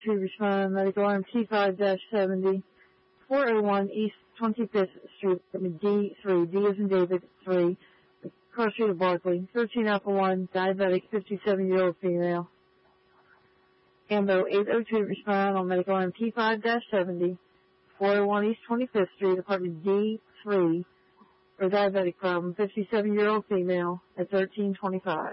respond, medical arm T5-70, 401 East 25th Street, D3, D as in David, 3, Cross Street of Barclay, 13 Alpha 1, diabetic, 57-year-old female. Ambo 802, respond on medical arm T5-70, 401 East 25th Street, apartment D3, for diabetic problem, 57-year-old female, at 1325.